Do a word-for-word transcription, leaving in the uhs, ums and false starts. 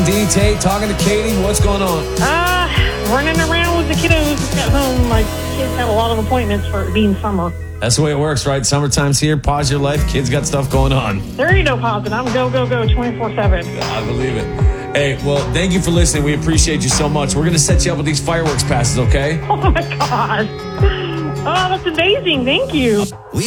D, Tate, talking to Katie. What's going on? Uh, running around with the kiddos at home. My kids have a lot of appointments for it being summer. That's the way it works, right? Summertime's here. Pause your life. Kids got stuff going on. There ain't no pausing. I'm go, go, go twenty-four seven. I believe it. Hey, well, thank you for listening. We appreciate you so much. We're going to set you up with these fireworks passes, okay? Oh, my God. Oh, that's amazing. Thank you. We